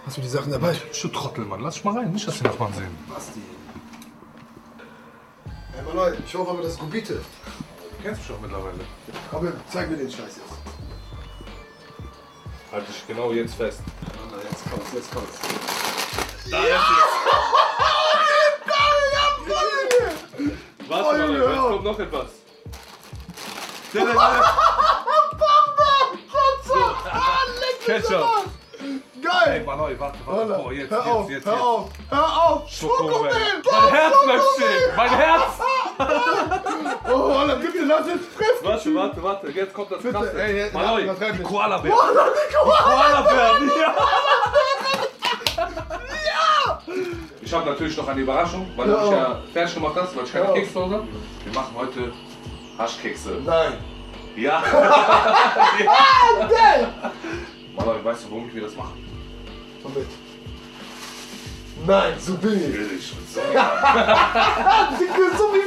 Hast du die Sachen dabei? Du Trottel, Mann. Lass dich mal rein. Nicht, dass die Nachbarn sehen. Basti. Hey, Mann, ich hoffe aber, das ist Gubite. Du kennst mich doch mittlerweile. Aber zeig mir den Scheiß jetzt. Halt dich genau jetzt fest. Jetzt kommt's, jetzt kommt's. Da jetzt. Warte mal, jetzt kommt noch etwas. Ketchup. Geil! Ey, Manoi, warte. Oh, jetzt. Hör auf! Schokomel. Mein Herz bleibt stehen. Mein Herz. Oh, Alter, bitte lass jetzt fressen! Warte. Jetzt kommt das Bitte, Krasse. ey, Manoi, übertreib die nicht. Koala-Bären. Koala-Bären, ja. Ich habe natürlich noch eine Überraschung, weil du mich ja fertig gemacht hast, weil ich keine Kekse zu Hause habe. Wir machen heute Haschkekse. Nein! Ja. Geil! Manoi, weißt du, womit wir das machen? Womit? Nein, so billig! Billig. So wie